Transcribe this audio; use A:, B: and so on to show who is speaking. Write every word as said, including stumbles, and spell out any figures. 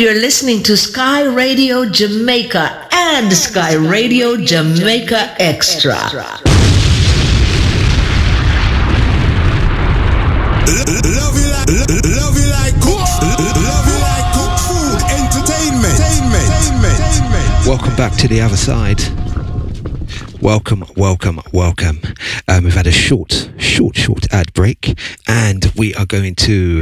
A: you're listening to Sky Radio Jamaica and Sky Radio Jamaica Extra.
B: Love you like, love you like cook, love you like cook food, entertainment, entertainment, entertainment.
C: Welcome back to the other side. Welcome, welcome, welcome. Um, we've had a short, short, short ad break, and we are going to